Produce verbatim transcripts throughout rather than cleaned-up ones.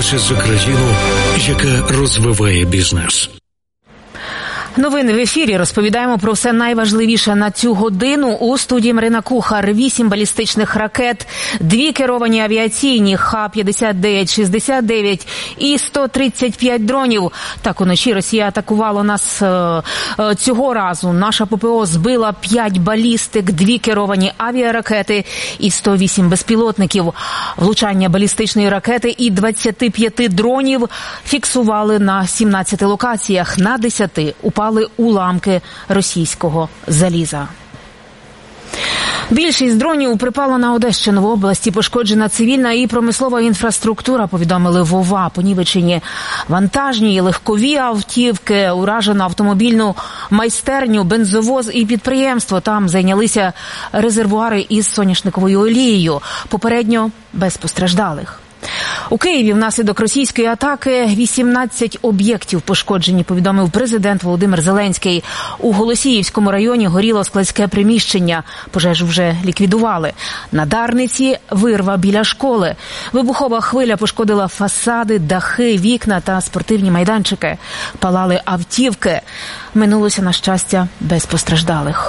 боротимося за країну, яка розвиває бізнес. Новини в ефірі. Розповідаємо про все найважливіше на цю годину. У студії Марина Кухар. Вісім балістичних ракет, дві керовані авіаційні Х п'ятдесят дев'ять шістдесят дев'ять і сто тридцять п'ять дронів. Так, уночі Росія атакувала нас е, е, цього разу. Наша ППО збила п'ять балістик, дві керовані авіаракети і сто вісім безпілотників. Влучання балістичної ракети і двадцяти п'яти дронів фіксували на сімнадцяти локаціях. На десяти упали уламки російського заліза. Більшість дронів припала на Одещину. В області пошкоджена цивільна і промислова інфраструктура, повідомили в ОВА. Понівечені вантажні і легкові автівки, уражено автомобільну майстерню, бензовоз і підприємство. Там зайнялися резервуари із соняшниковою олією. Попередньо без постраждалих. У Києві внаслідок російської атаки вісімнадцять об'єктів пошкоджені, повідомив президент Володимир Зеленський. У Голосіївському районі горіло складське приміщення. Пожежу вже ліквідували. На Дарниці вирва біля школи. Вибухова хвиля пошкодила фасади, дахи, вікна та спортивні майданчики. Палали автівки. Минулося, на щастя, без постраждалих.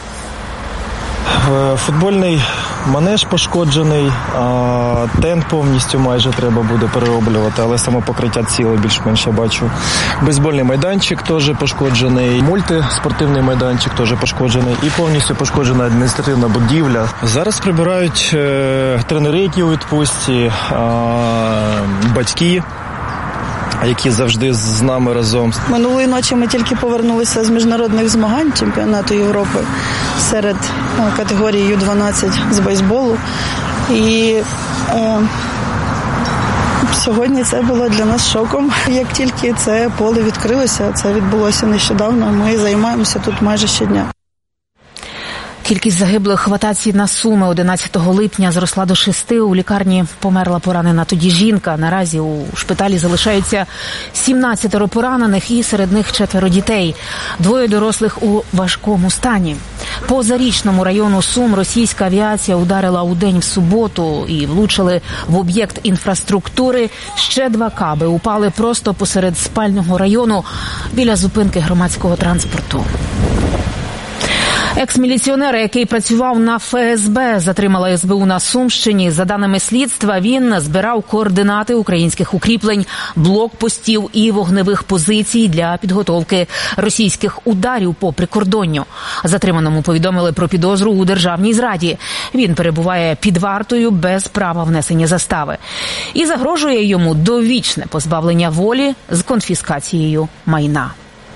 Футбольний манеж пошкоджений, тент повністю майже треба буде перероблювати, але саме покриття ціле більш-менш я бачу. Бейсбольний майданчик теж пошкоджений, мультиспортивний майданчик теж пошкоджений і повністю пошкоджена адміністративна будівля. Зараз прибирають е, тренери, які у відпустці, е, батьки, які завжди з нами разом. Минулої ночі ми тільки повернулися з міжнародних змагань чемпіонату Європи серед категорії ю дванадцять з бейсболу. І е, сьогодні це було для нас шоком. Як тільки це поле відкрилося, це відбулося нещодавно, ми займаємося тут майже щодня. Кількість загиблих в атаці на Суми одинадцятого липня зросла до шести. У лікарні померла поранена тоді жінка. Наразі у шпиталі залишаються сімнадцятеро поранених і серед них четверо дітей. Двоє дорослих у важкому стані. По Зарічному району Сум російська авіація ударила у день в суботу і влучили в об'єкт інфраструктури. Ще два каби упали просто посеред спального району біля зупинки громадського транспорту. Екс-міліціонера, який працював на Еф Ес Бе, затримала Ес Бе У на Сумщині. За даними слідства, він збирав координати українських укріплень, блокпостів і вогневих позицій для підготовки російських ударів по прикордонню. Затриманому повідомили про підозру у державній зраді. Він перебуває під вартою без права внесення застави. І загрожує йому довічне позбавлення волі з конфіскацією майна.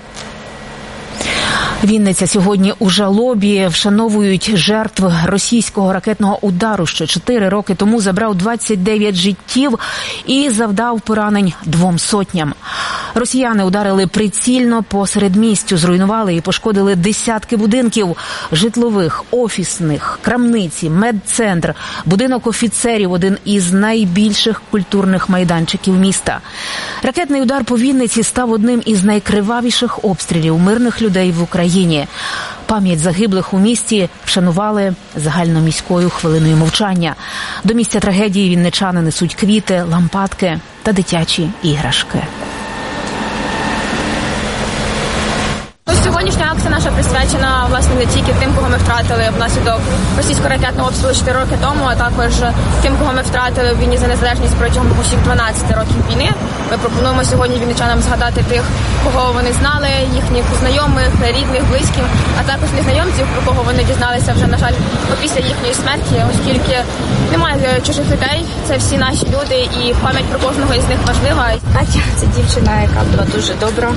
Вінниця сьогодні у жалобі. Вшановують жертв російського ракетного удару, що чотири роки тому забрав двадцять дев'ять життів і завдав поранень двом сотням. Росіяни ударили прицільно по середмістю, зруйнували і пошкодили десятки будинків житлових, офісних, крамниці, медцентр, будинок офіцерів – один із найбільших культурних майданчиків міста. Ракетний удар по Вінниці став одним із найкривавіших обстрілів мирних людей в Україні. Пам'ять загиблих у місті вшанували загальноміською хвилиною мовчання. До місця трагедії вінничани несуть квіти, лампадки та дитячі іграшки. Сьогоднішня акція наша присвячена, власне, не тільки тим, кого ми втратили внаслідок російського ракетного обстрілу чотири роки тому, а також тим, кого ми втратили в війні за незалежність протягом усіх дванадцяти років війни. Ми пропонуємо сьогодні вінничанам згадати тих, кого вони знали, їхніх знайомих, рідних, близьких, а також незнайомців, про кого вони дізналися вже, на жаль, після їхньої смерті, оскільки немає чужих людей, це всі наші люди, і пам'ять про кожного із них важлива. Катя – це дівчина, яка була дуже добра,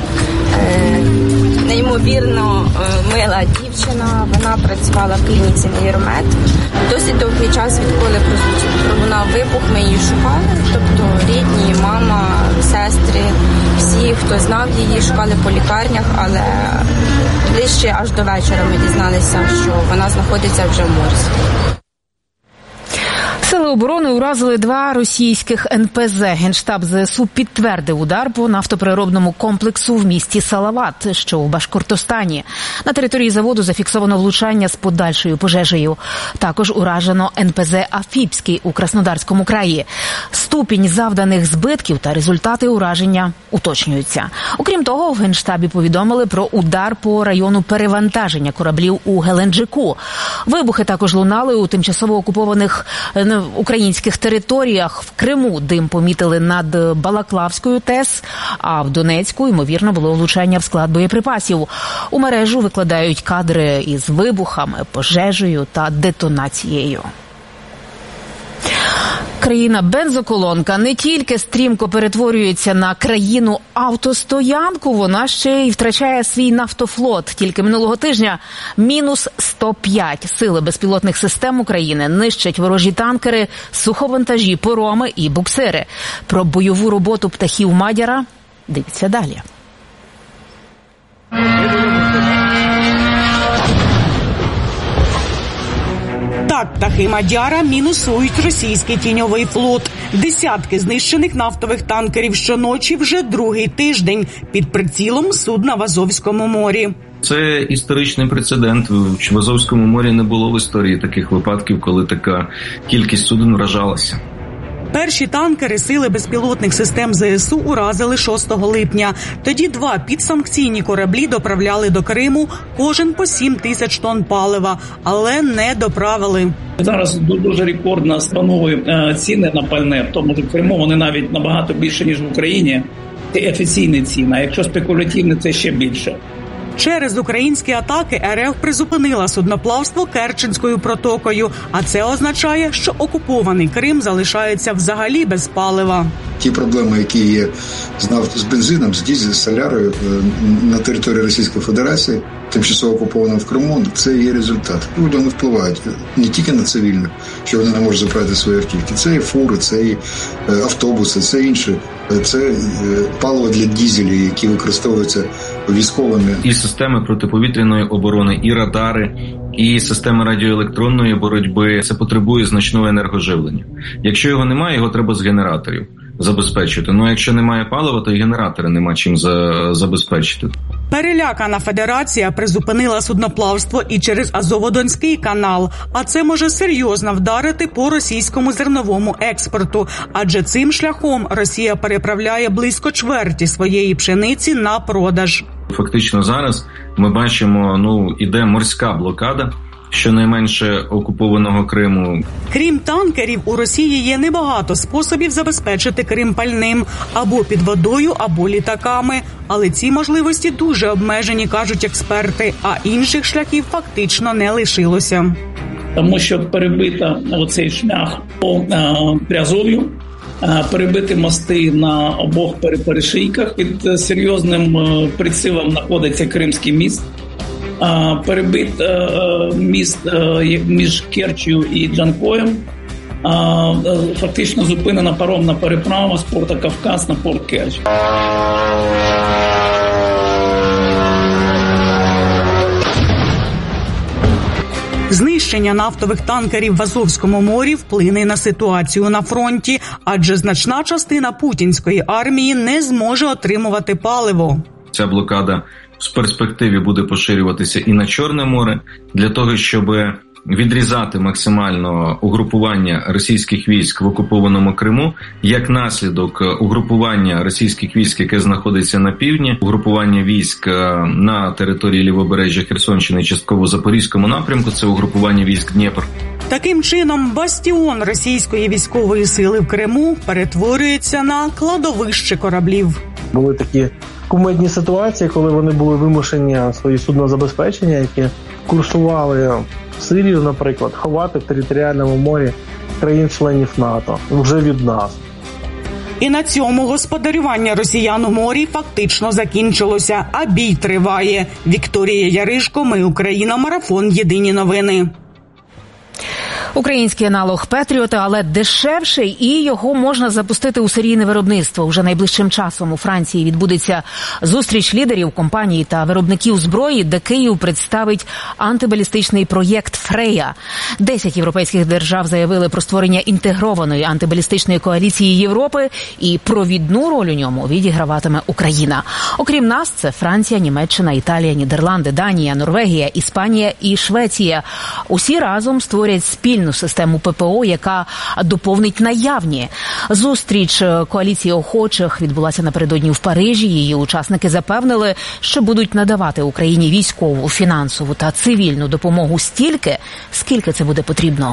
неймовірно мила дівчина. Вона працювала в клініці «Нейромед». Досить довгий час, відколи вона вибух, ми її шукали. Тобто рідні, мама, сестри, всі, хто знав її, шукали по лікарнях, але ближче аж до вечора ми дізналися, що вона знаходиться вже в морзі. Сили оборони уразили два російських ен пе зе. Генштаб зе ес у підтвердив удар по нафтопереробному комплексу в місті Салават, що у Башкортостані. На території заводу зафіксовано влучання з подальшою пожежею. Також уражено ен пе зе «Афіпський» у Краснодарському краї. Ступінь завданих збитків та результати ураження уточнюються. Окрім того, в Генштабі повідомили про удар по району перевантаження кораблів у Геленджику. Вибухи також лунали у тимчасово окупованих українських територіях. В Криму дим помітили над Балаклавською ТЕС, а в Донецьку, ймовірно, було влучання в склад боєприпасів. У мережу викладають кадри із вибухами, пожежею та детонацією. Країна-бензоколонка не тільки стрімко перетворюється на країну-автостоянку, вона ще й втрачає свій нафтофлот. Тільки минулого тижня мінус сто п'ять. Сили безпілотних систем України нищать ворожі танкери, суховантажі, пароми і буксири. Про бойову роботу птахів Мадяра дивіться далі. Так, птахи Мадяра мінусують російський тіньовий флот. Десятки знищених нафтових танкерів щоночі вже другий тиждень під прицілом судна в Азовському морі. Це історичний прецедент. В Азовському морі не було в історії таких випадків, коли така кількість суден вражалася. Перші танкери сили безпілотних систем зе ес у уразили шостого липня. Тоді два підсанкційні кораблі доправляли до Криму, кожен по сім тисяч тонн палива, але не доправили. Зараз дуже рекордно станові ціни на пальне, в тому ж в Криму вони навіть набагато більше, ніж в Україні. Це офіційні ціни, а якщо спекулятивні, це ще більше. Через українські атаки ер еф призупинила судноплавство Керченською протокою, а це означає, що окупований Крим залишається взагалі без палива. Ті проблеми, які є з бензином, з дизелем, з солярою на території Російської Федерації, тимчасово окупованим в Криму, це є результат. Люди вони впливають не тільки на цивільних, що вони не можуть забрати свої автівки. Це і фури, це і автобуси, це інше. Це паливо для дизелів, які використовуються військовими. І системи протиповітряної оборони, і радари, і системи радіоелектронної боротьби. Це потребує значного енергоживлення. Якщо його немає, його треба з генераторів забезпечити. Ну, якщо немає палива, то і генератори нема чим за... забезпечити. Перелякана федерація призупинила судноплавство і через Азово-Донський канал, а це може серйозно вдарити по російському зерновому експорту, адже цим шляхом Росія переправляє близько чверті своєї пшениці на продаж. Фактично зараз ми бачимо, ну, іде морська блокада щонайменше окупованого Криму. Крім танкерів, у Росії є небагато способів забезпечити Крим пальним або під водою, або літаками. Але ці можливості дуже обмежені, кажуть експерти, а інших шляхів фактично не лишилося. Тому що перебита оцей шлях по Приазов'ю, перебити мости на обох перешийках, під серйозним прицілом знаходиться Кримський міст. Перебит міст між Керчью і Джанкоєм, фактично зупинена паромна переправа з порта Кавказ на порт Керчь. Знищення нафтових танкерів в Азовському морі вплине на ситуацію на фронті, адже значна частина путінської армії не зможе отримувати паливо. Ця блокада в перспективі буде поширюватися і на Чорне море, для того, щоб відрізати максимально угрупування російських військ в окупованому Криму, як наслідок угрупування російських військ, яке знаходиться на півдні, угрупування військ на території лівобережжя Херсонщини, частково Запорізькому напрямку, це угрупування військ Дніпр. Таким чином, бастіон російської військової сили в Криму перетворюється на кладовище кораблів. Були такі кумедні ситуації, коли вони були вимушені свої суднозабезпечення, які курсували в Сирію, наприклад, ховати в територіальному морі країн-членів НАТО вже від нас. І на цьому господарювання росіян у морі фактично закінчилося, а бій триває. Вікторія Яришко, Ми Україна, марафон Єдині новини. Український аналог Петріота, але дешевший, і його можна запустити у серійне виробництво. Уже найближчим часом у Франції відбудеться зустріч лідерів компаній та виробників зброї, де Київ представить антибалістичний проєкт «Фрея». Десять європейських держав заявили про створення інтегрованої антибалістичної коаліції Європи, і провідну роль у ньому відіграватиме Україна. Окрім нас, це Франція, Німеччина, Італія, Нідерланди, Данія, Норвегія, Іспанія і Швеція. Усі разом створять спільну систему ППО, яка доповнить наявні. Зустріч коаліції охочих відбулася напередодні в Парижі. Її учасники запевнили, що будуть надавати Україні військову, фінансову та цивільну допомогу стільки, скільки це буде потрібно.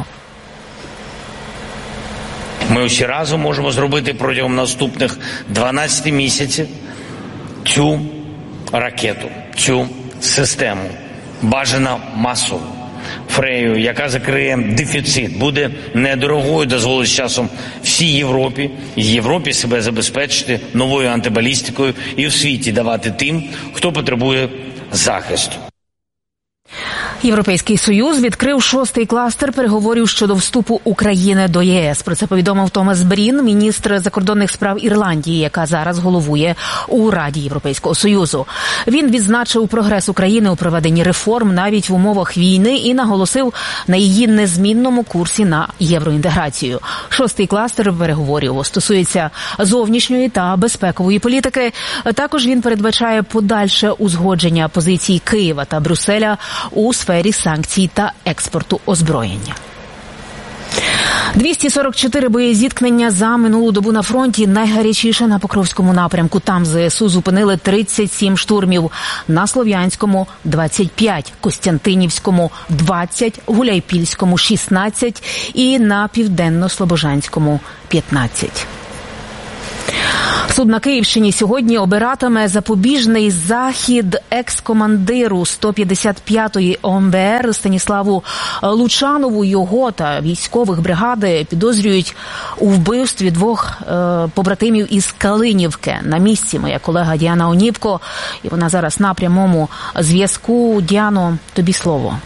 Ми усі разом можемо зробити протягом наступних дванадцяти місяців цю ракету, цю систему, бажано масово. Фрею, яка закриє дефіцит, буде недорогою, дозволить з часом всій Європі, і Європі себе забезпечити новою антибалістикою і в світі давати тим, хто потребує захисту. Європейський Союз відкрив шостий кластер переговорів щодо вступу України до ЄС. Про це повідомив Томас Брін, міністр закордонних справ Ірландії, яка зараз головує у Раді Європейського Союзу. Він відзначив прогрес України у проведенні реформ навіть в умовах війни і наголосив на її незмінному курсі на євроінтеграцію. Шостий кластер переговорів стосується зовнішньої та безпекової політики. Також він передбачає подальше узгодження позицій Києва та Брюсселя у сфері санкцій та експорту озброєння. двісті сорок чотири боєзіткнення за минулу добу на фронті, найгарячіше на Покровському напрямку. Там ЗСУ зупинили тридцять сім штурмів, на Слов'янському – двадцять п'ять, Костянтинівському – двадцять, Гуляйпільському – шістнадцять і на Південно-Слобожанському – п'ятнадцять. Суд на Київщині сьогодні обиратиме запобіжний захід екс-командиру сто п'ятдесят п'ятої О М Б Р Станіславу Лучанову. Його та військових бригади підозрюють у вбивстві двох е, побратимів із Калинівки. На місці моя колега Діана Оніпко, і вона зараз на прямому зв'язку. Діано, тобі слово.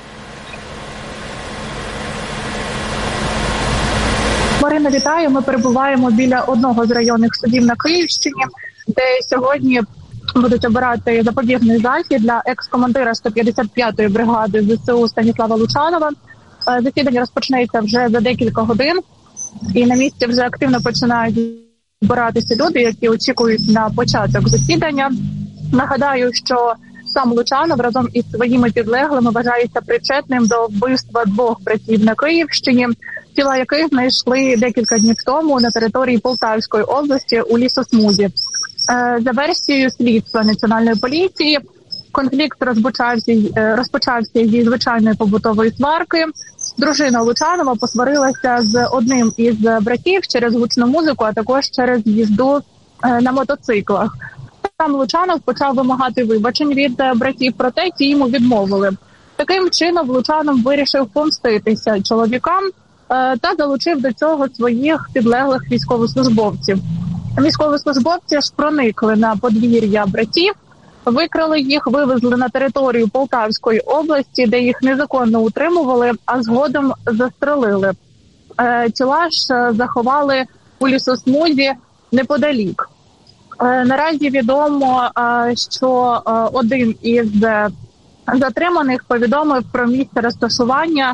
Марина, вітаю. Ми перебуваємо біля одного з районних судів на Київщині, де сьогодні будуть обирати запобіжний захід для екс-командира сто п'ятдесят п'ятої бригади З С У Станіслава Лучанова. Засідання розпочнеться вже за декілька годин, і на місці вже активно починають збиратися люди, які очікують на початок засідання. Нагадаю, що сам Лучанов разом із своїми підлеглими вважається причетним до вбивства двох братів на Київщині, тіла яких знайшли декілька днів тому на території Полтавської області у лісосмузі. За версією слідства Національної поліції, конфлікт розпочався, розпочався зі звичайної побутової сварки. Дружина Лучанова посварилася з одним із братів через гучну музику, а також через їзду на мотоциклах. Сам Лучанов почав вимагати вибачень від братів, проте ті йому відмовили. Таким чином Лучанов вирішив помститися чоловікам та залучив до цього своїх підлеглих військовослужбовців. Військовослужбовці ж проникли на подвір'я братів, викрали їх, вивезли на територію Полтавської області, де їх незаконно утримували, а згодом застрелили. Тіла ж заховали у лісосмузі неподалік. Наразі відомо, що один із затриманих повідомив про місце розташування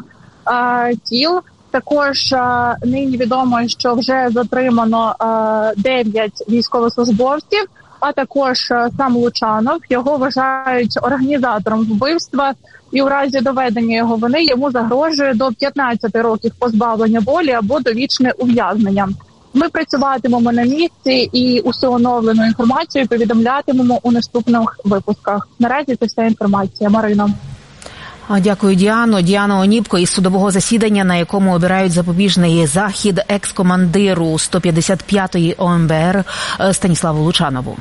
тіл. Також нині відомо, що вже затримано дев'ять військовослужбовців, а також сам Лучанов. Його вважають організатором вбивства, і у разі доведення його вини йому загрожує до п'ятнадцяти років позбавлення волі або довічне ув'язнення. Ми працюватимемо на місці і усю оновлену інформацію повідомлятимемо у наступних випусках. Наразі це вся інформація. Марина. Дякую, Діано. Діана Оніпко із судового засідання, на якому обирають запобіжний захід екс-командиру сто п'ятдесят п'ятої О М Б Р Станіславу Лучанову.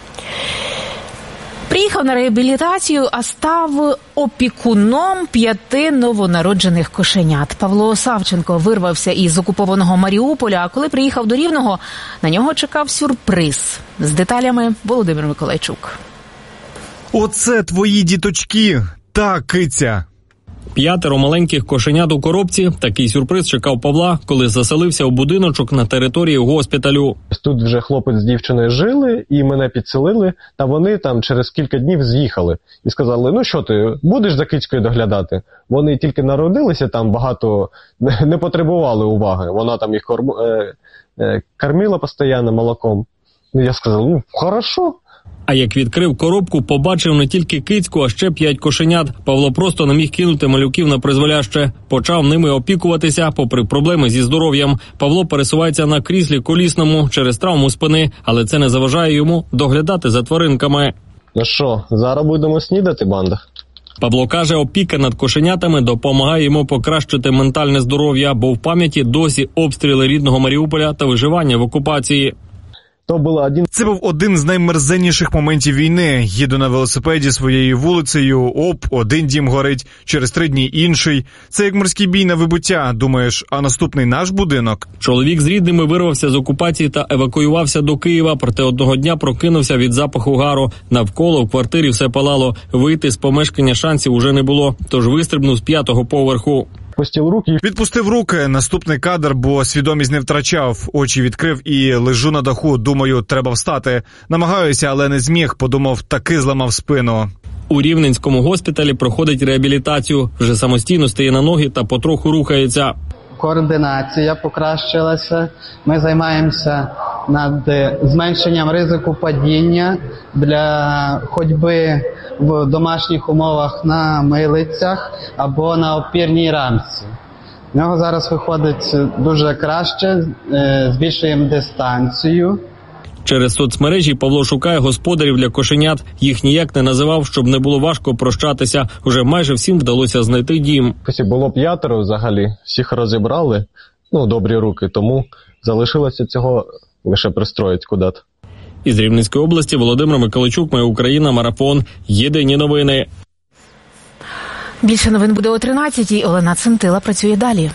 Приїхав на реабілітацію, а став опікуном п'яти новонароджених кошенят. Павло Савченко вирвався із окупованого Маріуполя, а коли приїхав до Рівного, на нього чекав сюрприз. З деталями Володимир Миколайчук. Оце твої діточки. Та, киця. П'ятеро маленьких кошенят у коробці. Такий сюрприз чекав Павла, коли заселився у будиночок на території госпіталю. Тут вже хлопець з дівчиною жили, і мене підселили, та вони там через кілька днів з'їхали. І сказали, ну що ти, будеш за кицькою доглядати? Вони тільки народилися, там багато не потребували уваги. Вона там їх корм... е... Е... кормила постійно молоком. І я сказав, ну, хорошо. А як відкрив коробку, побачив не тільки кицьку, а ще п'ять кошенят. Павло просто не міг кинути малюків на призволяще. Почав ними опікуватися, попри проблеми зі здоров'ям. Павло пересувається на кріслі колісному через травму спини, але це не заважає йому доглядати за тваринками. Ну що, зараз будемо снідати, банда? Павло каже, опіка над кошенятами допомагає йому покращити ментальне здоров'я, бо в пам'яті досі обстріли рідного Маріуполя та виживання в окупації. То було один... Це був один з наймерзенніших моментів війни. Їду на велосипеді своєю вулицею, оп, один дім горить, через три дні інший. Це як морський бій на вибуття. Думаєш, а наступний наш будинок? Чоловік з рідними вирвався з окупації та евакуювався до Києва, проте одного дня прокинувся від запаху гару. Навколо в квартирі все палало. Вийти з помешкання шансів уже не було, тож вистрибнув з п'ятого поверху. Відпустив руки. Відпустив руки. Наступний кадр, бо свідомість не втрачав. Очі відкрив і лежу на даху. Думаю, треба встати. Намагаюся, але не зміг. Подумав, таки зламав спину. У Рівненському госпіталі проходить реабілітацію. Вже самостійно стає на ноги та потроху рухається. Координація покращилася. Ми займаємося над зменшенням ризику падіння для ходьби в домашніх умовах на милицях або на опірній рамці. В нього зараз виходить дуже краще, збільшуємо дистанцію. Через соцмережі Павло шукає господарів для кошенят. Їх ніяк не називав, щоб не було важко прощатися. Уже майже всім вдалося знайти дім. Було п'ятеро взагалі, всіх розібрали, ну, добрі руки, тому залишилося цього лише пристроїть куди-то. Із Рівненської області Володимир Миколайчук, Моя Україна, Марафон. Єдині новини. Більше новин буде о тринадцятій. Олена Центила працює далі.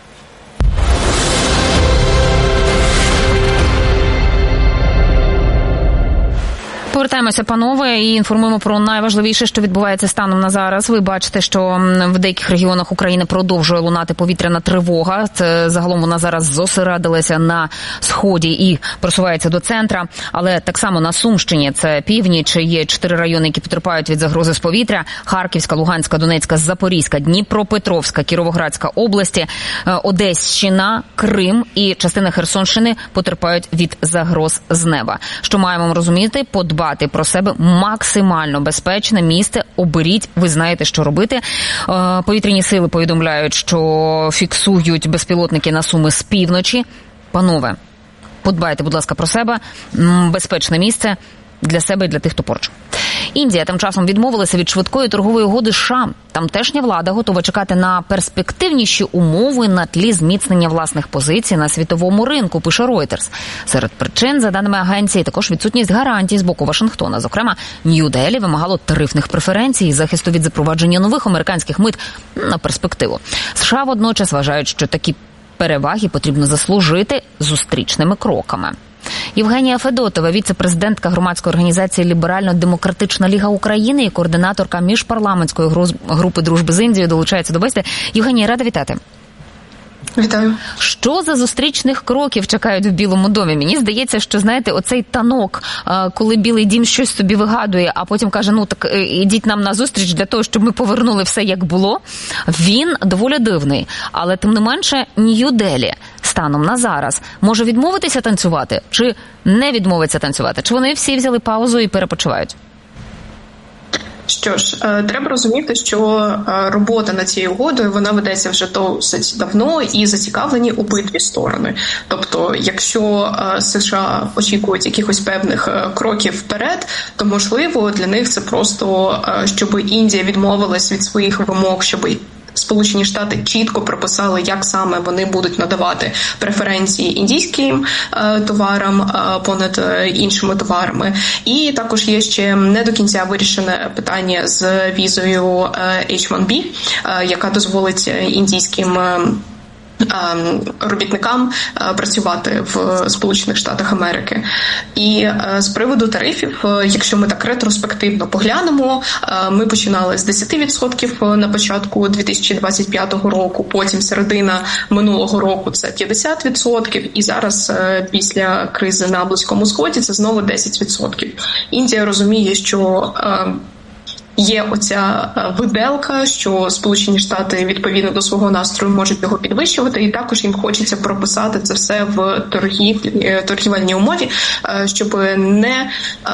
Повертаємося, панове, і інформуємо про найважливіше, що відбувається станом на зараз. Ви бачите, що в деяких регіонах України продовжує лунати повітряна тривога. Це загалом вона зараз зосередилася на сході і просувається до центра. Але так само на Сумщині, це північ, є чотири райони, які потерпають від загрози з повітря. Харківська, Луганська, Донецька, Запорізька, Дніпропетровська, Кіровоградська області, Одещина, Крим і частина Херсонщини потерпають від загроз з неба. Що маємо розуміти? Подбати про себе максимально безпечне місце. Оберіть, ви знаєте, що робити. Повітряні сили повідомляють, що фіксують безпілотники на Суми з півночі. Панове, подбайте, будь ласка, про себе. Безпечне місце для себе і для тих, хто поруч. Індія тим часом відмовилася від швидкої торгової угоди з США. Тамтешня влада готова чекати на перспективніші умови на тлі зміцнення власних позицій на світовому ринку, пише Reuters. Серед причин, за даними агенції, також відсутність гарантій з боку Вашингтона. Зокрема, Нью-Делі вимагало тарифних преференцій і захисту від запровадження нових американських мит на перспективу. США водночас вважають, що такі переваги потрібно заслужити зустрічними кроками. Євгенія Федотова, віце-президентка громадської організації «Ліберально-демократична ліга України» і координаторка міжпарламентської групи дружби з Індією, долучається до бесіди. Євгенія, рада вітати. Вітаю. Що за зустрічних кроків чекають в Білому домі? Мені здається, що, знаєте, оцей танок, коли Білий дім щось собі вигадує, а потім каже, ну так ідіть нам на зустріч для того, щоб ми повернули все як було, він доволі дивний. Але тим не менше, Нью-Делі станом на зараз може відмовитися танцювати? Чи не відмовиться танцювати? Чи вони всі взяли паузу і перепочивають? Що ж, треба розуміти, що робота над цією угодою, вона ведеться вже досить давно і зацікавлені обидві сторони. Тобто, якщо США очікують якихось певних кроків вперед, то, можливо, для них це просто, щоб Індія відмовилась від своїх вимог, щоб Сполучені Штати чітко прописали, як саме вони будуть надавати преференції індійським е, товарам е, понад е, іншими товарами. І також є ще не до кінця вирішене питання з візою е, ейч ван бі, е, яка дозволить індійським е, робітникам працювати в Сполучених Штатах Америки. І з приводу тарифів, якщо ми так ретроспективно поглянемо, ми починали з десять відсотків на початку дві тисячі двадцять п'ятого року, потім середина минулого року це п'ятдесят відсотків, і зараз після кризи на Близькому Сході це знову десять відсотків. Індія розуміє, що є оця виделка, що Сполучені Штати відповідно до свого настрою можуть його підвищувати, і також їм хочеться прописати це все в торгів, торгівельній умові, щоб не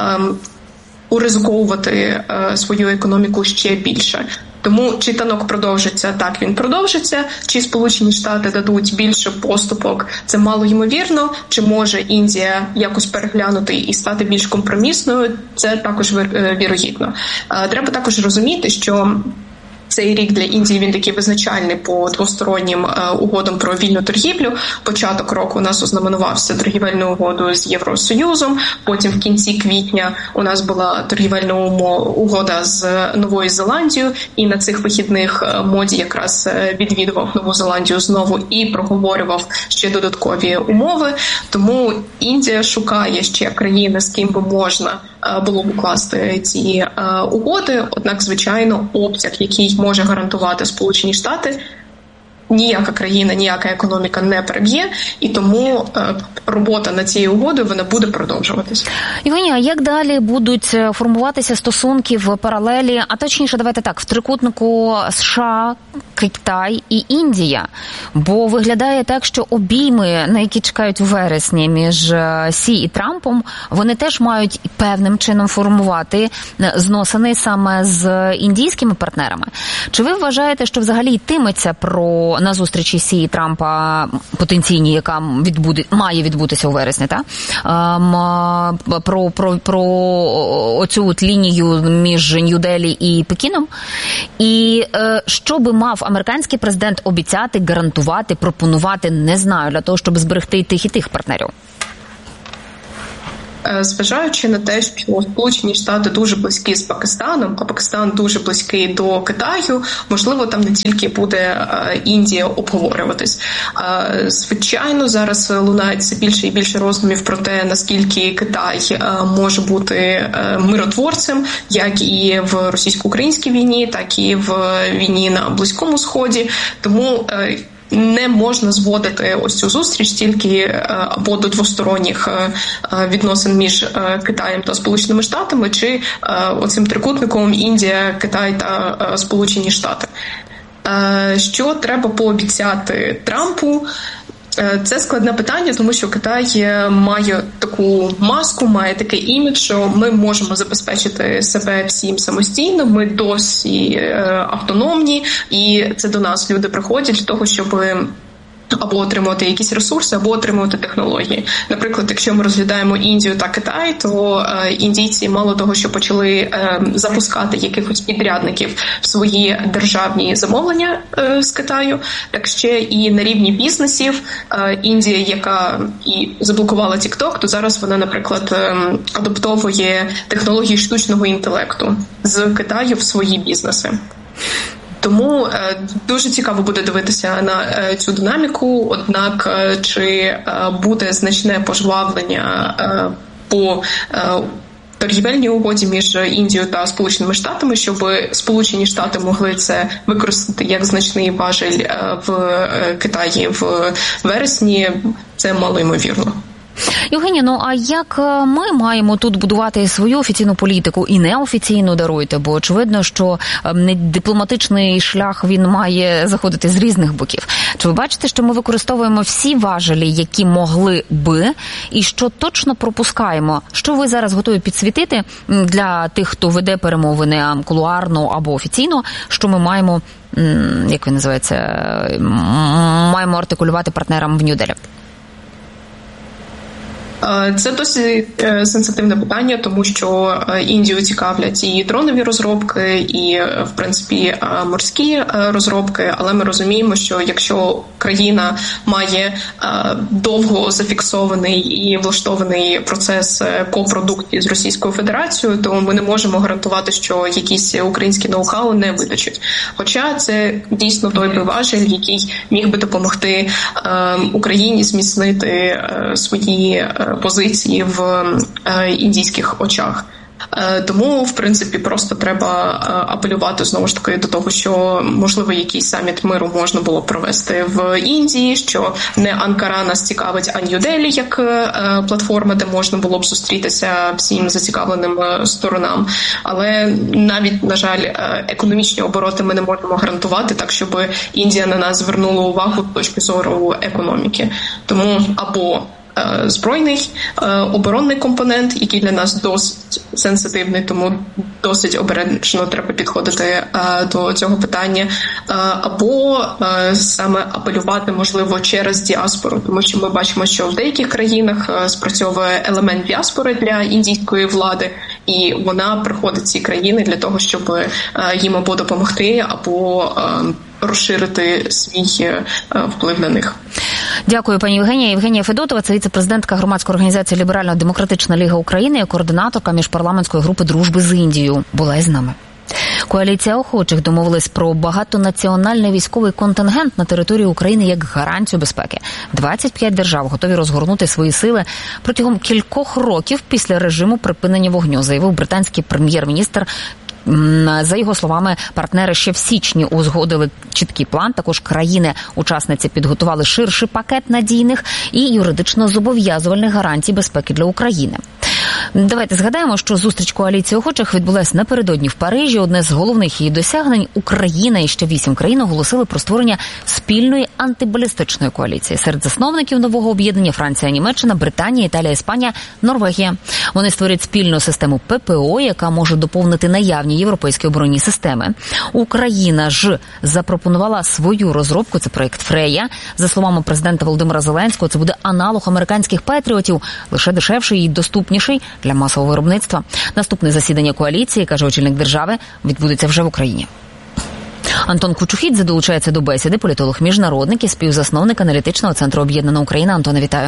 уризиковувати свою економіку ще більше. Тому чи танок продовжиться, так він продовжиться, чи Сполучені Штати дадуть більше поступок, це мало ймовірно, чи може Індія якось переглянути і стати більш компромісною, це також вірогідно. Треба також розуміти, що цей рік для Індії він такий визначальний по двостороннім е, угодам про вільну торгівлю. Початок року у нас ознаменувався торгівельну угоду з Євросоюзом, потім в кінці квітня у нас була торгівельна угода з Новою Зеландією, і на цих вихідних Моді якраз відвідував Нову Зеландію знову і проговорював ще додаткові умови. Тому Індія шукає ще країни, з ким би можна було б укласти ці е, угоди, однак, звичайно, обсяг, який може гарантувати Сполучені Штати, ніяка країна, ніяка економіка не переб'є, і тому е, робота над цією угодою, вона буде продовжуватися. Євгенія, а як далі будуть формуватися стосунки в паралелі, а точніше, давайте так, в трикутнику США, Китай і Індія? Бо виглядає так, що обійми, на які чекають у вересні між Сі і Трампом, вони теж мають певним чином формувати зносини саме з індійськими партнерами. Чи ви вважаєте, що взагалі йтиметься про на зустрічі Сі і Трампа потенційній, яка відбуде, має відбутися у вересні, та? Ем, про, про, про оцю от лінію між Нью-Делі і Пекіном? І е, що би мав американський президент обіцяти, гарантувати, пропонувати, не знаю, для того, щоб зберегти і тих, і тих партнерів? Зважаючи на те, що Сполучені Штати дуже близькі з Пакистаном, а Пакистан дуже близький до Китаю, можливо, там не тільки буде Індія обговорюватись. Звичайно, зараз лунають все більше і більше роздумів про те, наскільки Китай може бути миротворцем, як і в російсько-українській війні, так і в війні на Близькому Сході. Тому не можна зводити ось цю зустріч тільки або до двосторонніх відносин між Китаєм та Сполученими Штатами, чи оцим трикутником Індія, Китай та Сполучені Штати. Що треба пообіцяти Трампу? Це складне питання, тому що Китай має таку маску, має такий імідж, що ми можемо забезпечити себе всім самостійно, ми досі автономні, і це до нас люди приходять для того, щоб або отримувати якісь ресурси, або отримувати технології. Наприклад, якщо ми розглядаємо Індію та Китай, то е, індійці мало того, що почали е, запускати якихось підрядників в свої державні замовлення е, з Китаю, так ще і на рівні бізнесів. Е, Індія, яка і заблокувала TikTok, то зараз вона, наприклад, е, адаптовує технології штучного інтелекту з Китаю в свої бізнеси. Тому е, дуже цікаво буде дивитися на е, цю динаміку, однак е, чи е, буде значне пожвавлення е, по е, торгівельній угоді між Індією та Сполученими Штатами, щоб Сполучені Штати могли це використати як значний важель е, в е, Китаї в вересні, це малоймовірно. Євгенія, ну а як ми маємо тут будувати свою офіційну політику і неофіційну, даруйте, бо очевидно, що дипломатичний шлях він має заходити з різних боків. Чи ви бачите, що ми використовуємо всі важелі, які могли би, і що точно пропускаємо? Що ви зараз готові підсвітити для тих, хто веде перемовини кулуарно або офіційно, що ми маємо, як він називається, маємо артикулювати партнерам в Нью-Делі? Це досить сенситивне питання, тому що Індію цікавлять і дронові розробки, і, в принципі, морські розробки, але ми розуміємо, що якщо країна має довго зафіксований і влаштований процес копродукції з Російською Федерацією, то ми не можемо гарантувати, що якісь українські ноу-хау не виточать. Хоча це дійсно той би важель, який міг би допомогти Україні зміцнити свої позиції в індійських очах. Тому, в принципі, просто треба апелювати, знову ж таки, до того, що, можливо, якийсь саміт миру можна було провести в Індії, що не Анкара нас цікавить, а Нью-Делі як платформа, де можна було б зустрітися всім зацікавленим сторонам. Але навіть, на жаль, економічні обороти ми не можемо гарантувати так, щоб Індія на нас звернула увагу з точки зору економіки. Тому або збройний оборонний компонент, який для нас досить сенситивний, тому досить обережно треба підходити до цього питання, або саме апелювати, можливо, через діаспору, тому що ми бачимо, що в деяких країнах спрацьовує елемент діаспори для індійської влади, і вона приходить в ці країни для того, щоб їм або допомогти, або розширити свій вплив на них. Дякую, пані Євгенія. Євгенія Федотова, це віце-президентка громадської організації Ліберально-демократична ліга України, координаторка міжпарламентської групи дружби з Індією. Була із нами. Коаліція охочих домовилась про багатонаціональний військовий контингент на території України як гарантію безпеки. двадцять п'ять держав готові розгорнути свої сили протягом кількох років після режиму припинення вогню, заявив британський прем'єр-міністр. За його словами, партнери ще в січні узгодили чіткий план. Також країни-учасниці підготували ширший пакет надійних і юридично зобов'язувальних гарантій безпеки для України. Давайте згадаємо, що зустріч коаліції охочих відбулась напередодні в Парижі. Одне з головних її досягнень – Україна і ще вісім країн оголосили про створення спільної антибалістичної коаліції. Серед засновників нового об'єднання Франція, Німеччина, Британія, Італія, Іспанія, Норвегія. Вони створять спільну систему ППО, яка може доповнити наявні європейські оборонні системи. Україна ж запропонувала свою розробку, це проєкт Фрея. За словами президента Володимира Зеленського, це буде аналог американських патріотів, лише дешевший і доступніший для масового виробництва. Наступне засідання коаліції, каже очільник держави, відбудеться вже в Україні. Антон Кучухідзе долучається до бесіди, політолог-міжнародник і співзасновник аналітичного центру «Об'єднана Україна». Антоне, вітаю.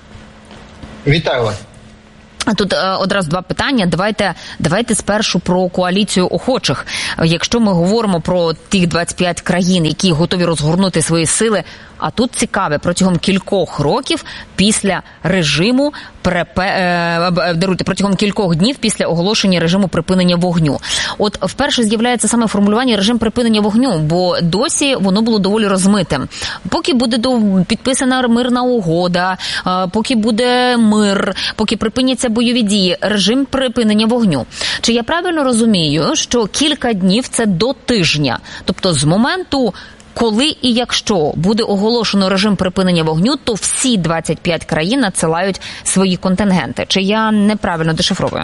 Вітаю вас. Тут е, одразу два питання. Давайте, давайте спершу про коаліцію охочих. Якщо ми говоримо про тих двадцять п'ять країн, які готові розгорнути свої сили, а тут цікаве, протягом кількох років після режиму, препе, е, даруйте, протягом кількох днів після оголошення режиму припинення вогню. От вперше з'являється саме формулювання режим припинення вогню, бо досі воно було доволі розмитим. Поки буде підписана мирна угода, е, поки буде мир, поки припиняться бойові дії, режим припинення вогню. Чи я правильно розумію, що кілька днів – це до тижня? Тобто з моменту, коли і якщо буде оголошено режим припинення вогню, то всі двадцять п'ять країн надсилають свої контингенти. Чи я неправильно дешифровую?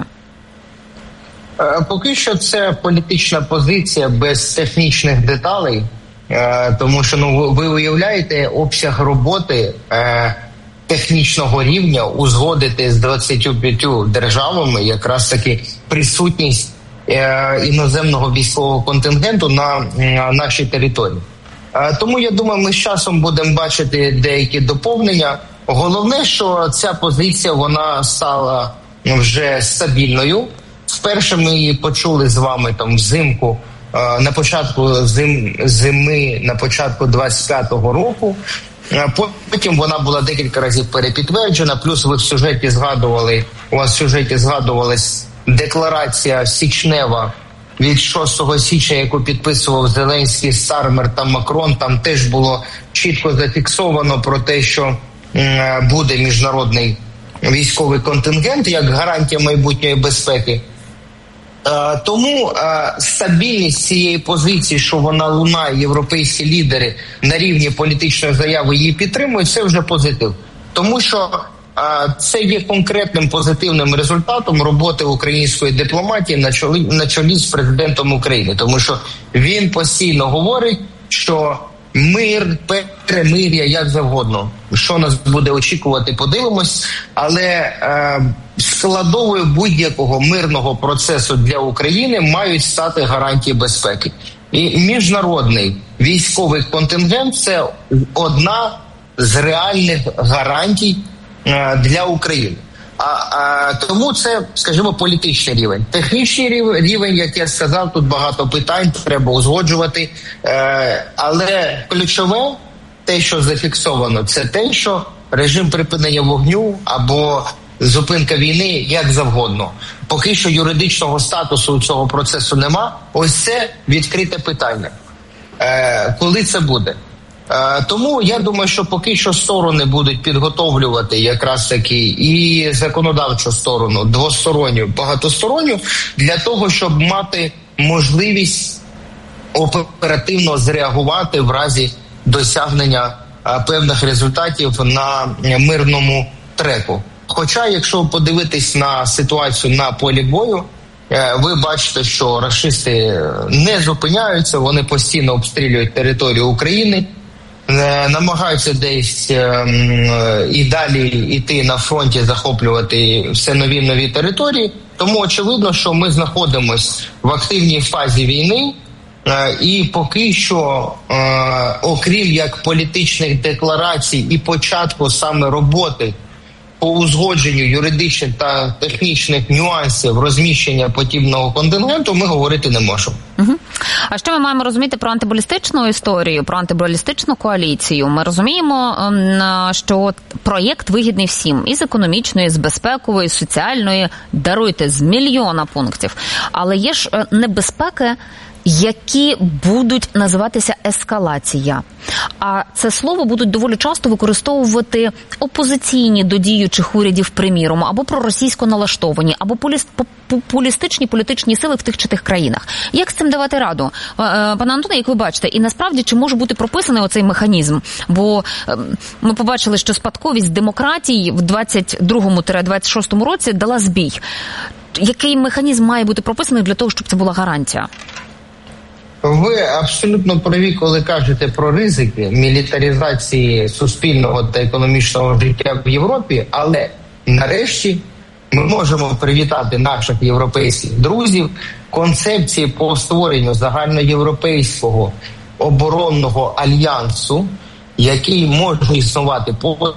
Поки що це політична позиція без технічних деталей, тому що ну ви уявляєте обсяг роботи технічного рівня узгодити з двадцятьма п'ятьма державами якраз таки присутність іноземного військового контингенту на нашій території. Тому, я думаю, ми з часом будемо бачити деякі доповнення. Головне, що ця позиція, вона стала вже стабільною. Вперше ми її почули з вами там взимку, на початку зим, зими, на початку двадцять п'ятого року. Потім вона була декілька разів перепідтверджена, плюс ви в сюжеті згадували, у вас в сюжеті згадувалась декларація січнева від шостого січня, яку підписував Зеленський, Стармер та Макрон. Там теж було чітко зафіксовано про те, що м, буде міжнародний військовий контингент як гарантія майбутньої безпеки. Е, тому е, стабільність цієї позиції, що вона лунає, європейські лідери на рівні політичної заяви її підтримують, це вже позитив. Тому що це є конкретним позитивним результатом роботи української дипломатії на чолі, на чолі з президентом України. Тому що він постійно говорить, що мир, перемир'я, як завгодно. Що нас буде очікувати, подивимось. Але е, складовою будь-якого мирного процесу для України мають стати гарантії безпеки. І міжнародний військовий контингент – це одна з реальних гарантій е, для України. А, а тому це, скажімо, політичний рівень. Технічний рівень, рівень, як я сказав, тут багато питань, треба узгоджувати. Е, але ключове, те, що зафіксовано, це те, що режим припинення вогню або зупинка війни як завгодно. Поки що юридичного статусу цього процесу нема. Ось це відкрите питання. Е, коли це буде? Тому я думаю, що поки що сторони будуть підготовлювати якраз таки і законодавчу сторону, двосторонню, багатосторонню, для того, щоб мати можливість оперативно зреагувати в разі досягнення певних результатів на мирному треку. Хоча, якщо подивитись на ситуацію на полі бою, ви бачите, що рашисти не зупиняються, вони постійно обстрілюють територію України, намагаються десь і далі йти на фронті, захоплювати все нові нові території. Тому очевидно, що ми знаходимося в активній фазі війни, і поки що, окрім як політичних декларацій і початку саме роботи по узгодженню юридичних та технічних нюансів розміщення подібного контингенту, ми говорити не можемо. Угу. А що ми маємо розуміти про антибалістичну історію, про антибалістичну коаліцію? Ми розуміємо, що проєкт вигідний всім. І з економічної, і з безпекової, і з соціальної, даруйте, з мільйона пунктів. Але є ж небезпеки, які будуть називатися ескалація. А це слово будуть доволі часто використовувати опозиційні до діючих урядів, приміром, або проросійсько налаштовані, або популістичні політичні сили в тих чи тих країнах. Як з цим давати раду? Пане Антоне, як ви бачите, і насправді, чи може бути прописаний оцей механізм? Бо ми побачили, що спадковість демократій в двадцять другому - двадцять шостому році дала збій. Який механізм має бути прописаний для того, щоб це була гарантія? Ви абсолютно праві, коли кажете про ризики мілітаризації суспільного та економічного життя в Європі, але нарешті ми можемо привітати наших європейських друзів. Концепції по створенню загальноєвропейського оборонного альянсу, який може існувати по...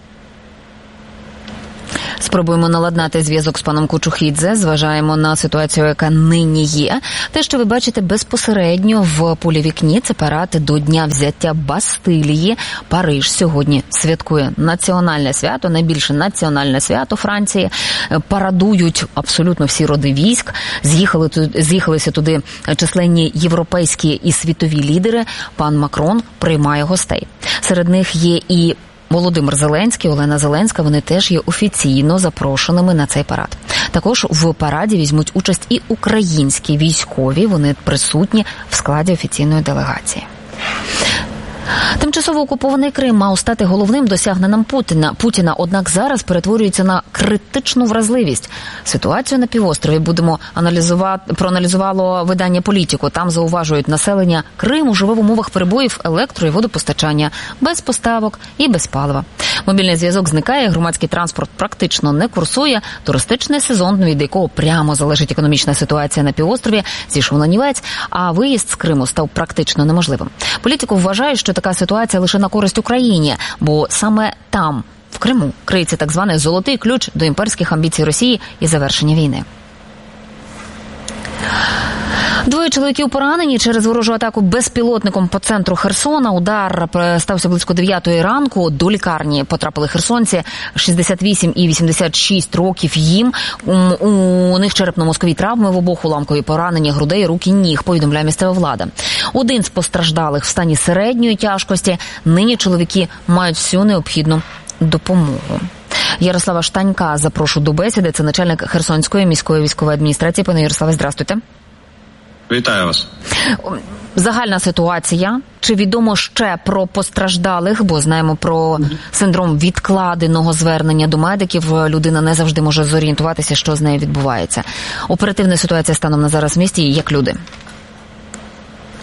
Спробуємо наладнати зв'язок з паном Кучухідзе, зважаємо на ситуацію, яка нині є. Те, що ви бачите безпосередньо в полі вікні, це парад до Дня взяття Бастилії. Париж сьогодні святкує національне свято, найбільше національне свято Франції. Парадують абсолютно всі роди військ. З'їхали, з'їхалися туди численні європейські і світові лідери. Пан Макрон приймає гостей. Серед них є і Володимир Зеленський, Олена Зеленська, вони теж є офіційно запрошеними на цей парад. Також в параді візьмуть участь і українські військові, вони присутні в складі офіційної делегації. Тимчасово окупований Крим мав стати головним досягненням Путіна. Путіна, однак зараз перетворюється на критичну вразливість. Ситуацію на півострові будемо аналізувати, проаналізувало видання «Політику». Там зауважують, населення Криму живе в умовах перебоїв електро- і водопостачання, без поставок і без палива. Мобільний зв'язок зникає, громадський транспорт практично не курсує, туристичний сезон, від якого прямо залежить економічна ситуація на півострові, зійшов на нівець, а виїзд з Криму став практично неможливим. «Політику» вважає, що така ситуація лише на користь Україні, бо саме там, в Криму, криється так званий «золотий ключ» до імперських амбіцій Росії і завершення війни. Двоє чоловіків поранені через ворожу атаку безпілотником по центру Херсона. Удар стався близько дев'ятої ранку. До лікарні потрапили херсонці шістдесят вісім і вісімдесят шість років їм. У них черепно-мозкові травми, в обох уламкові поранення грудей, рук і ніг, повідомляє місцева влада. Один з постраждалих в стані середньої тяжкості. Нині чоловіки мають всю необхідну допомогу. Ярослава Штанька запрошую до бесіди. Це начальник Херсонської міської військової адміністрації. Пане Ярославе, здравствуйте. Вітаю вас. Загальна ситуація. Чи відомо ще про постраждалих? Бо знаємо про синдром відкладеного звернення до медиків. Людина не завжди може зорієнтуватися, що з нею відбувається. Оперативна ситуація станом на зараз в місті, як люди?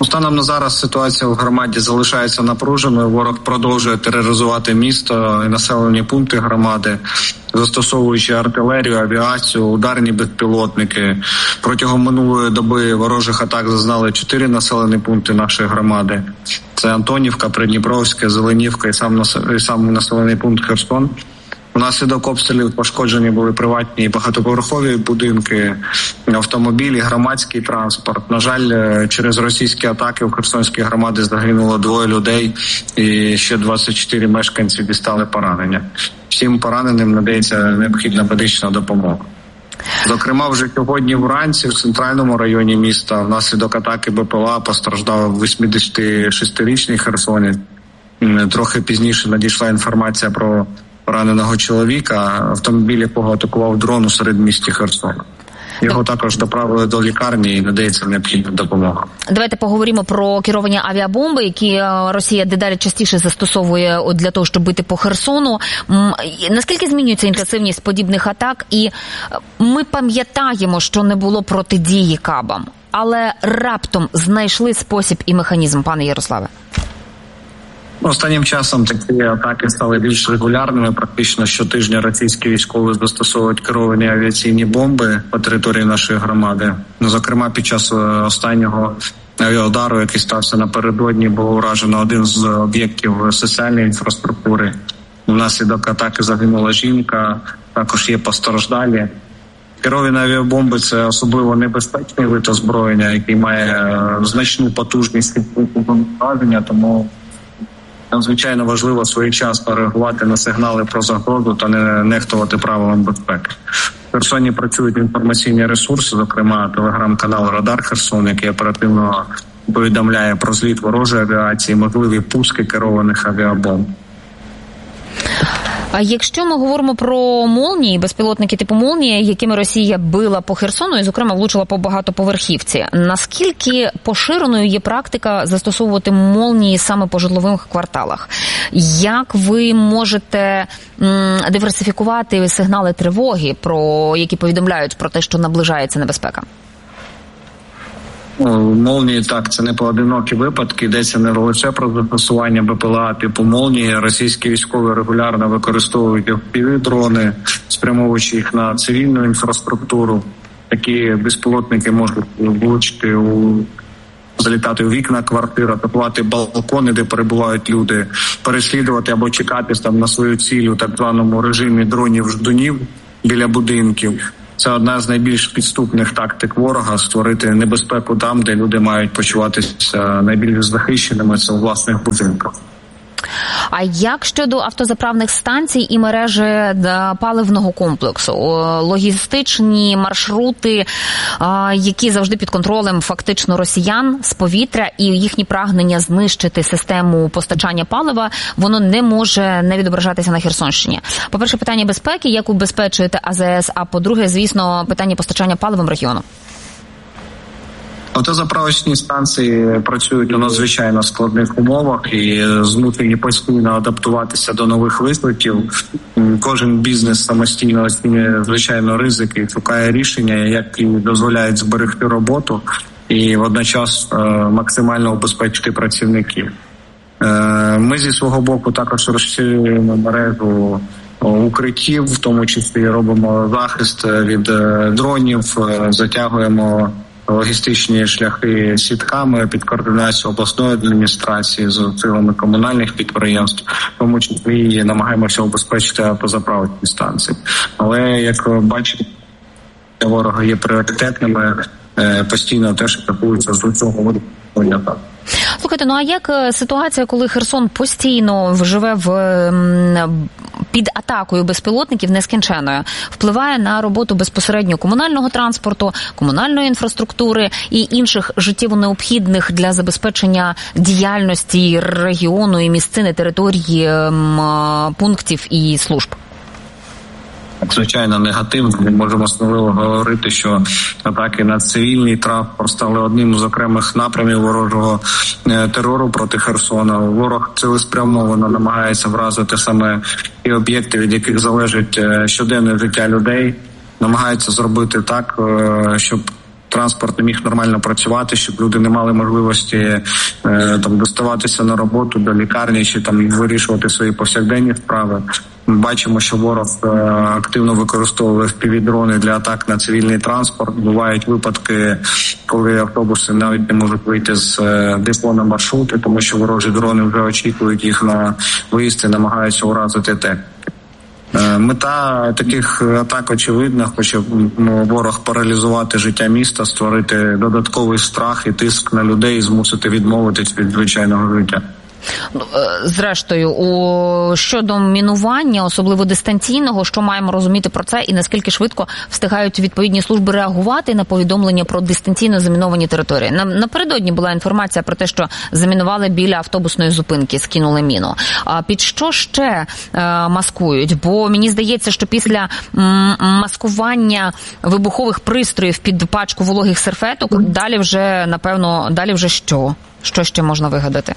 Станом на зараз ситуація в громаді залишається напруженою. Ворог продовжує тероризувати місто і населені пункти громади, застосовуючи артилерію, авіацію, ударні безпілотники. Протягом минулої доби ворожих атак зазнали чотири населені пункти нашої громади. Це Антонівка, Придніпровське, Зеленівка і сам, і сам населений пункт Херсон. Внаслідок обстрілів пошкоджені були приватні і багатоповерхові будинки, автомобілі, громадський транспорт. На жаль, через російські атаки в Херсонській громаді загинуло двоє людей і ще двадцять чотири мешканці дістали поранення. Всім пораненим надається необхідна медична допомога. Зокрема, вже сьогодні вранці в центральному районі міста внаслідок атаки БПЛА постраждав восьмидесятишестирічний херсонець. Трохи пізніше надійшла інформація про пораненого чоловіка, автомобіль якого атакував дрон у середмісті Херсона. Його також доправили до лікарні і надається необхідна допомога. Давайте поговоримо про керовані авіабомби, які Росія дедалі частіше застосовує для того, щоб бити по Херсону. Наскільки змінюється інтенсивність подібних атак? І ми пам'ятаємо, що не було протидії кабам, але раптом знайшли спосіб і механізм, пане Ярославе. Останнім часом такі атаки стали більш регулярними. Практично щотижня російські військові застосовують керовані авіаційні бомби по території нашої громади. Зокрема, під час останнього авіаудару, який стався напередодні, було уражено один з об'єктів соціальної інфраструктури. Внаслідок атаки загинула жінка, також є постраждалі. Керовані авіабомби – це особливо небезпечний вид озброєння, який має значну потужність ураження, тому надзвичайно важливо своєчасно реагувати на сигнали про загрозу та не нехтувати правилам безпеки. В Херсоні працюють інформаційні ресурси, зокрема телеграм-канал «Радар Херсон», який оперативно повідомляє про зліт ворожої авіації, можливі пуски керованих авіабомб. А якщо ми говоримо про молнії, безпілотники типу молнія, якими Росія била по Херсону і, зокрема, влучила по багатоповерхівці, наскільки поширеною є практика застосовувати молнії саме по житлових кварталах? Як ви можете м, диверсифікувати сигнали тривоги, про які повідомляють про те, що наближається небезпека? Молнії, так, це не поодинокі випадки, йдеться не лише про застосування БПЛА типу молнії. Російські військові регулярно використовують еф пі ві-дрони, спрямовуючи їх на цивільну інфраструктуру. Такі безпілотники можуть влучити у залітати у вікна квартир, атакувати балкони, де перебувають люди, переслідувати або чекати там на свою ціль у так званому режимі дронів-ждунів біля будинків. Це одна з найбільш підступних тактик ворога – створити небезпеку там, де люди мають почуватися найбільш захищеними, це у власних будинках. А як щодо автозаправних станцій і мережі паливного комплексу? Логістичні маршрути, які завжди під контролем фактично росіян з повітря, і їхні прагнення знищити систему постачання палива, воно не може не відображатися на Херсонщині. По-перше, питання безпеки, як убезпечуєте а зе ес, а по-друге, звісно, питання постачання паливом регіону. Автозаправочні станції працюють у надзвичайно складних умовах і змушені постійно адаптуватися до нових викликів. Кожен бізнес самостійно оцінює, звичайно, ризики і шукає рішення, які дозволяють зберегти роботу і водночас максимально убезпечити працівників. Ми зі свого боку також розширюємо мережу укриттів, в тому числі робимо захист від дронів, затягуємо логістичні шляхи сітками під координацію обласної адміністрації з силами комунальних підприємств, в тому числі і намагаємося убезпечити автозаправочні станції. Але, як бачите, для ворога є пріоритетними, постійно теж атакуються з цього виду. Слухайте, ну а як ситуація, коли Херсон постійно живе в під атакою безпілотників нескінченою, впливає на роботу безпосередньо комунального транспорту, комунальної інфраструктури і інших життєво необхідних для забезпечення діяльності регіону і місцини, території, пунктів і служб? Звичайно, негативно. Ми можемо сміливо говорити, що атаки на цивільний транспорт стали одним з окремих напрямів ворожого терору проти Херсона. Ворог цілеспрямовано намагається вразити саме ті об'єкти, від яких залежить щоденне життя людей. Намагається зробити так, щоб транспорт не міг нормально працювати, щоб люди не мали можливості е, там доставатися на роботу до лікарні чи там вирішувати свої повсякденні справи. Ми бачимо, що ворог е, активно використовує еф пі ві-дрони для атак на цивільний транспорт. Бувають випадки, коли автобуси навіть не можуть вийти з е, депо на маршрути, тому що ворожі дрони вже очікують їх на виїзд і намагаються уразити техніку. Мета таких атак очевидна, хоче ворог паралізувати життя міста, створити додатковий страх і тиск на людей, змусити відмовитись від звичайного життя. Зрештою, у щодо мінування, особливо дистанційного, що маємо розуміти про це і наскільки швидко встигають відповідні служби реагувати на повідомлення про дистанційно заміновані території? Напередодні була інформація про те, що замінували біля автобусної зупинки, скинули міну. А під що ще е, маскують? Бо мені здається, що після м, маскування вибухових пристроїв під пачку вологих серветок далі вже, напевно, далі вже що? Що ще можна вигадати?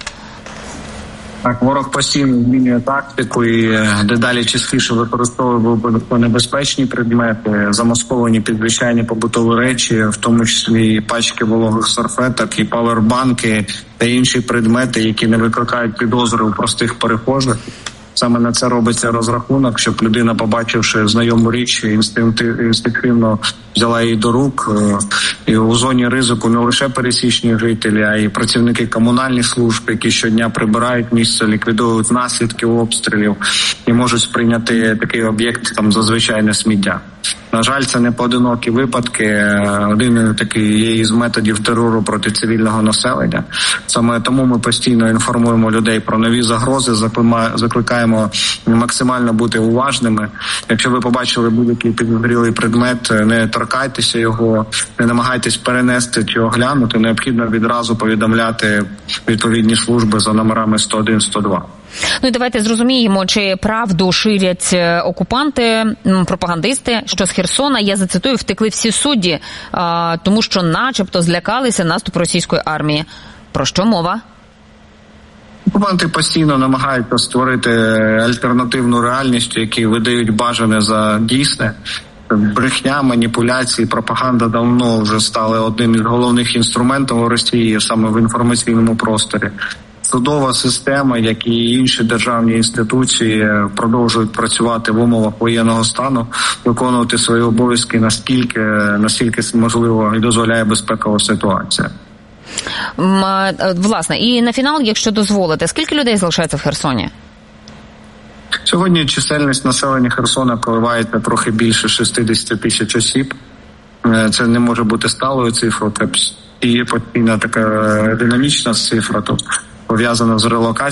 Так, ворог постійно змінює тактику і дедалі частіше використовує небезпечні предмети, замасковані під звичайні побутові речі, в тому числі пачки вологих серветок, і павербанки та інші предмети, які не викликають підозри у простих перехожих. Саме на це робиться розрахунок, щоб людина, побачивши знайому річ, інстинктивно взяла її до рук. І у зоні ризику не лише пересічні жителі, а й працівники комунальних служб, які щодня прибирають місце, ліквідують наслідки обстрілів і можуть сприйняти такий об'єкт там за звичайне сміття. На жаль, це не поодинокі випадки. Один такий є із методів терору проти цивільного населення. Саме тому ми постійно інформуємо людей про нові загрози, закликаємо максимально бути уважними. Якщо ви побачили будь-який підозрілий предмет, не торкайтеся його, не намагайтесь перенести чи оглянути. Необхідно відразу повідомляти відповідні служби за номерами сто один сто два. Ну і давайте зрозуміємо, чи правду ширять окупанти, пропагандисти, що з Херсона, я зацитую, втекли всі судді, тому що начебто злякалися наступу російської армії. Про що мова? Окупанти постійно намагаються створити альтернативну реальність, які видають бажане за дійсне. Брехня, маніпуляції, пропаганда давно вже стали одним із головних інструментів у Росії саме в інформаційному просторі. Судова система, як і інші державні інституції, продовжують працювати в умовах воєнного стану, виконувати свої обов'язки наскільки, наскільки можливо і дозволяє безпекова ситуація. Власне, і на фінал, якщо дозволите, скільки людей залишається в Херсоні? Сьогодні чисельність населення Херсона коливається трохи більше шістдесят тисяч осіб. Це не може бути сталою цифрою, і є постійна така динамічна цифра, тобто пов'язана з релокацією.